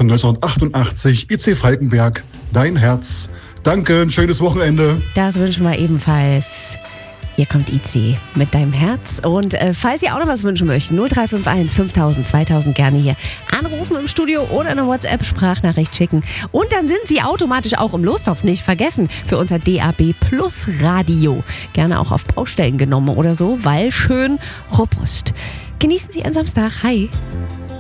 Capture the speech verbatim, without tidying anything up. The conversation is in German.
von neunzehnhundertachtundachtzig, I C Falkenberg, Dein Herz. Danke, ein schönes Wochenende. Das wünschen wir ebenfalls. Hier kommt I C mit Deinem Herz. Und äh, falls ihr auch noch was wünschen möchtet, null drei fünf eins fünftausend zweitausend gerne hier anrufen im Studio oder eine WhatsApp-Sprachnachricht schicken. Und dann sind Sie automatisch auch im Lostopf, nicht vergessen, für unser D A B Plus Radio. Gerne auch auf Baustellen genommen oder so, weil schön robust. Genießen Sie Ihren Samstag. Hi.